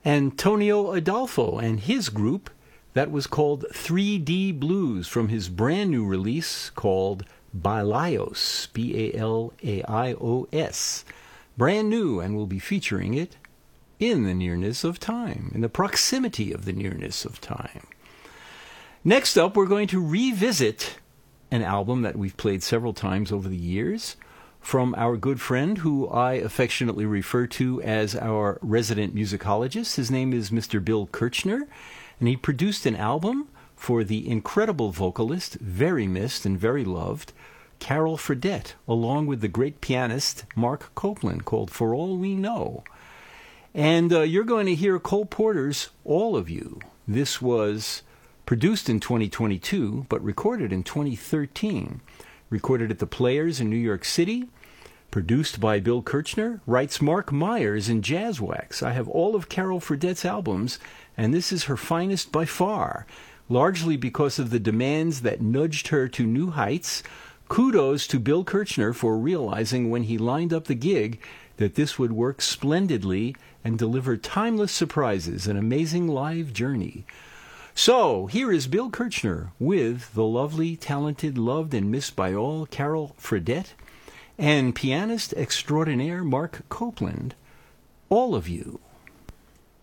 Antonio Adolfo and his group that was called 3D Blues from his brand new release called Balaios, Balaios. Brand new, and we'll be featuring it in the nearness of time, in the proximity of the nearness of time. Next up, we're going to revisit an album that we've played several times over the years from our good friend who I affectionately refer to as our resident musicologist. His name is Mr. Bill Kirchner, and he produced an album for the incredible vocalist, very missed and very loved, Carol Fredette, along with the great pianist Mark Copeland, called For All We Know. And you're going to hear Cole Porter's All of You. This was produced in 2022, but recorded in 2013. Recorded at the Players in New York City. Produced by Bill Kirchner. Writes Mark Myers in Jazzwax. I have all of Carol Fredette's albums, and this is her finest by far, largely because of the demands that nudged her to new heights. Kudos to Bill Kirchner for realizing when he lined up the gig that this would work splendidly and deliver timeless surprises, an amazing live journey. So, here is Bill Kirchner with the lovely, talented, loved, and missed by all Carol Fredette and pianist extraordinaire Mark Copeland, All of You.